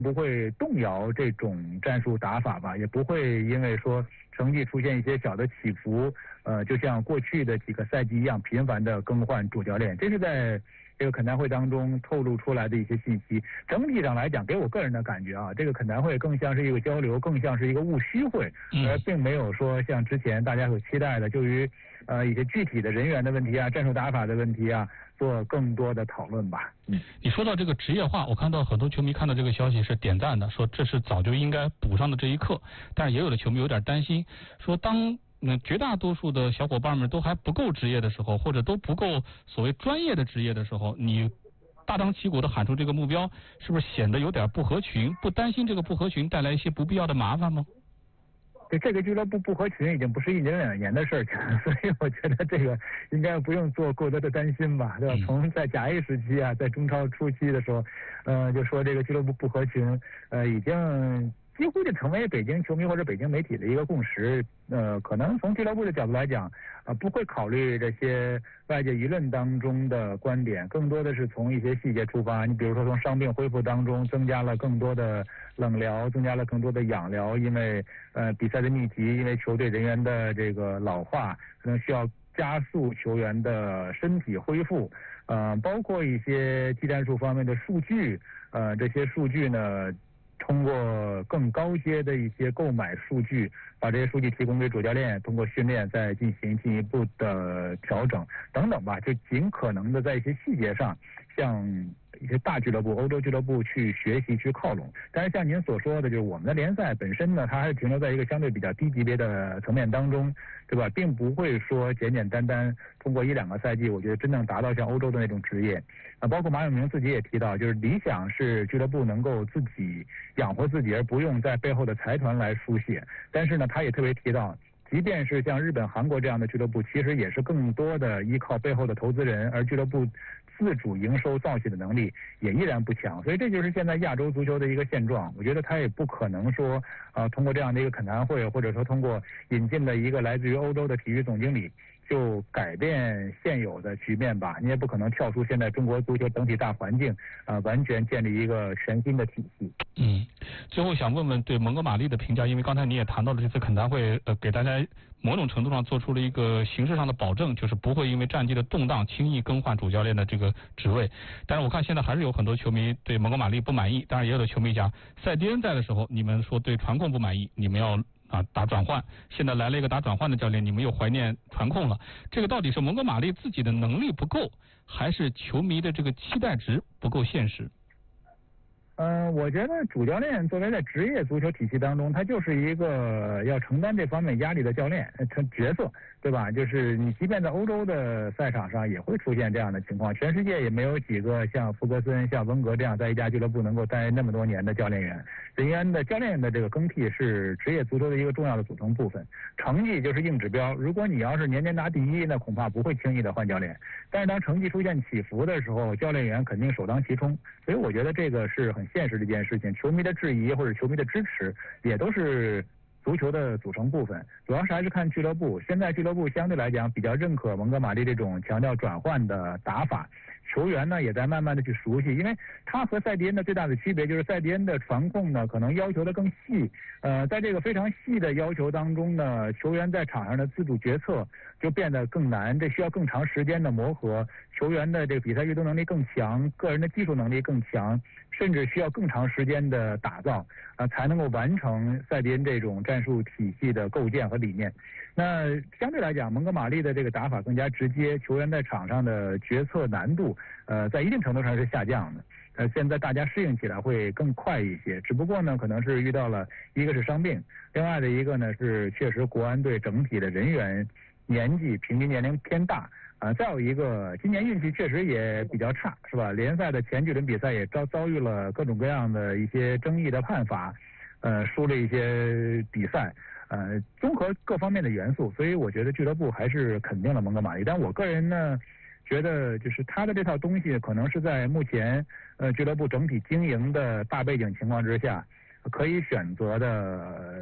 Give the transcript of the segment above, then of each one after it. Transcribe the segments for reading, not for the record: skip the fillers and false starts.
不会动摇这种战术打法吧，也不会因为说成绩出现一些小的起伏，就像过去的几个赛季一样频繁的更换主教练，这是在这个恳谈会当中透露出来的一些信息。整体上来讲，给我个人的感觉啊，这个恳谈会更像是一个交流，更像是一个务虚会，而并没有说像之前大家所期待的，就于一些具体的人员的问题啊、战术打法的问题啊，做更多的讨论吧。 你说到这个职业化，我看到很多球迷看到这个消息是点赞的，说这是早就应该补上的这一课。但是也有的球迷有点担心，说当绝大多数的小伙伴们都还不够职业的时候，或者都不够所谓专业的职业的时候，你大张旗鼓的喊出这个目标，是不是显得有点不合群？不担心这个不合群带来一些不必要的麻烦吗？ 这个俱乐部不合群已经不是1年2年的事儿，所以我觉得这个应该不用做过多的担心吧，对吧？从在甲 A 时期啊，在中超初期的时候，就说这个俱乐部不合群，已经几乎就成为北京球迷或者北京媒体的一个共识。可能从俱乐部的角度来讲，不会考虑这些外界舆论当中的观点，更多的是从一些细节出发。你比如说从伤病恢复当中增加了更多的冷疗，增加了更多的氧疗，因为比赛的密集，因为球队人员的这个老化，可能需要加速球员的身体恢复。包括一些技战术方面的数据，这些数据呢，通过更高阶的一些购买数据，把这些数据提供给主教练，通过训练再进行进一步的调整等等吧，就尽可能的在一些细节上向一些大俱乐部、欧洲俱乐部去学习、去靠拢。但是像您所说的，就是我们的联赛本身呢，它还是停留在一个相对比较低级别的层面当中，对吧？并不会说简简单单通过1、2个赛季，我觉得真正达到像欧洲的那种职业。包括马永明自己也提到，就是理想是俱乐部能够自己养活自己，而不用在背后的财团来输血。但是呢，他也特别提到，即便是像日本、韩国这样的俱乐部，其实也是更多的依靠背后的投资人，而俱乐部自主营收造血的能力也依然不强。所以这就是现在亚洲足球的一个现状。我觉得他也不可能说通过这样的一个恳谈会，或者说通过引进的一个来自于欧洲的体育总经理，就改变现有的局面吧。你也不可能跳出现在中国足球整体大环境，完全建立一个全新的体系。 最后想问问对蒙哥马利的评价，因为刚才你也谈到了这次恳谈会，给大家某种程度上做出了一个形式上的保证，就是不会因为战绩的动荡轻易更换主教练的这个职位。但是我看现在还是有很多球迷对蒙哥马利不满意，当然也有的球迷讲，塞蒂恩在的时候你们说对传控不满意，你们要打转换，现在来了一个打转换的教练，你们又怀念传控了。这个到底是蒙哥马利自己的能力不够，还是球迷的这个期待值不够现实？ 我觉得主教练作为在职业足球体系当中，他就是一个要承担这方面压力的教练角色，对吧？就是你即便在欧洲的赛场上也会出现这样的情况，全世界也没有几个像福格森、像温格这样在一家俱乐部能够待那么多年的教练员。人员的教练的这个更替是职业足球的一个重要的组成部分，成绩就是硬指标。如果你要是年年拿第一，那恐怕不会轻易的换教练。但是当成绩出现起伏的时候，教练员肯定首当其冲。所以我觉得这个是很现实的一件事情，球迷的质疑或者球迷的支持也都是足球的组成部分，主要是还是看俱乐部。现在俱乐部相对来讲比较认可蒙哥马利这种强调转换的打法，球员呢也在慢慢的去熟悉，因为他和塞蒂恩的最大的区别就是塞蒂恩的传控呢可能要求的更细，在这个非常细的要求当中呢，球员在场上的自主决策就变得更难，这需要更长时间的磨合，球员的这个比赛运动能力更强，个人的技术能力更强，甚至需要更长时间的打造才能够完成塞蒂恩这种战术体系的构建和理念。那相对来讲，蒙哥马利的这个打法更加直接，球员在场上的决策难度在一定程度上是下降的。现在大家适应起来会更快一些，只不过呢可能是遇到了一个是伤病，另外的一个呢是确实国安队整体的人员年纪平均年龄偏大再有一个今年运气确实也比较差，是吧？联赛的前几轮比赛也遭遇了各种各样的一些争议的判罚，输了一些比赛，综合各方面的元素，所以我觉得俱乐部还是肯定了蒙哥马利。但我个人呢觉得就是他的这套东西可能是在目前俱乐部整体经营的大背景情况之下可以选择的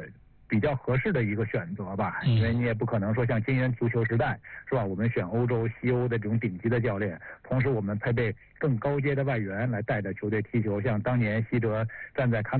比较合适的一个选择吧，因为你也不可能说像金元足球时代是吧，我们选欧洲、西欧的这种顶级的教练，同时我们配备更高阶的外援来带着球队踢球，像当年希哲站在